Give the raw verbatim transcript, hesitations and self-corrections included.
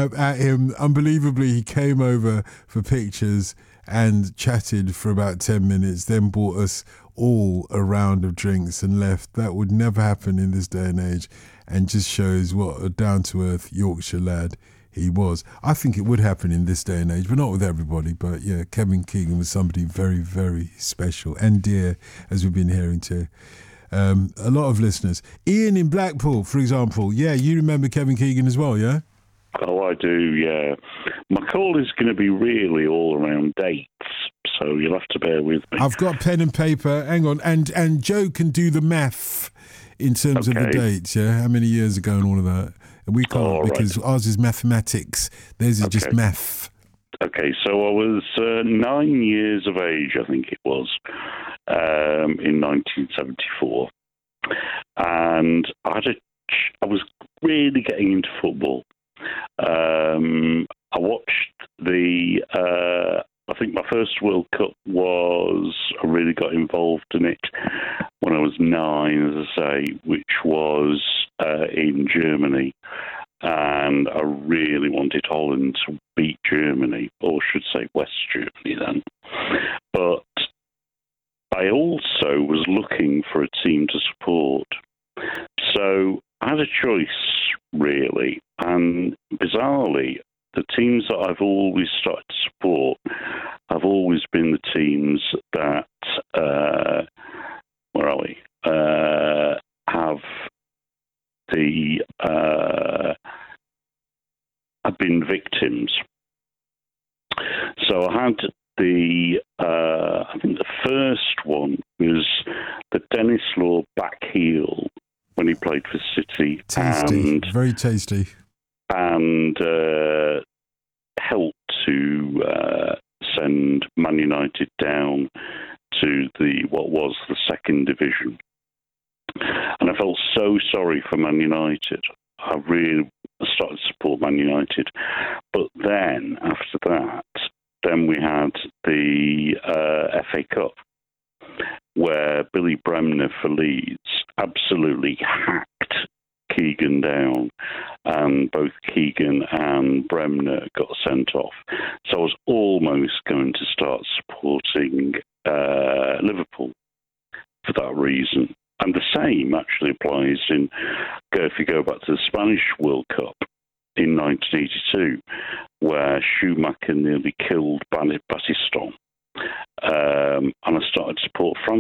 uh, at him. Unbelievably, he came over for pictures and chatted for about ten minutes, then bought us all a round of drinks and left. That would never happen in this day and age, and just shows what a down-to-earth Yorkshire lad he was. I think it would happen in this day and age, but not with everybody. But yeah, Kevin Keegan was somebody very, very special and dear, as we've been hearing too. Um, a lot of listeners. Ian in Blackpool, for example. Yeah, you remember Kevin Keegan as well, yeah? Oh, I do, yeah. My call is going to be really all around dates, so you'll have to bear with me. I've got pen and paper. Hang on. And and Joe can do the math in terms okay. of the dates, yeah? How many years ago and all of that? And we can't oh, because right. ours is mathematics. Theirs is okay. just math. Okay, so I was uh, nine years of age, I think it was, um, in nineteen seventy-four. And I, had a, I was really getting into football. Um, I watched the, uh, I think my first World Cup was, I really got involved in it when I was nine, as I say, which was uh, in Germany. And I really wanted Holland to beat Germany, or should say West Germany then. But I also was looking for a team to support. So I had a choice, really. And bizarrely, the teams that I've always started to support have always been the teams that, uh, where are we, uh, have the, uh, have been victims. So I had the, uh, I think the first one was the Denis Law back heel when he played for City. Tasty, and, very tasty. And uh, helped to uh, send Man United down to the what was the second division. And I felt so sorry for Man United. I really started to support Man United. But then, after that, then we had the uh, F A Cup, where Billy Bremner for Leeds absolutely hacked Keegan down, and both Keegan and Bremner got sent off. So I was almost going to start supporting uh, Liverpool for that reason. And the same actually applies in, if you go back to the Spanish World Cup in nineteen eighty-two, where Schumacher nearly killed Battiston. Um, and I started to support France.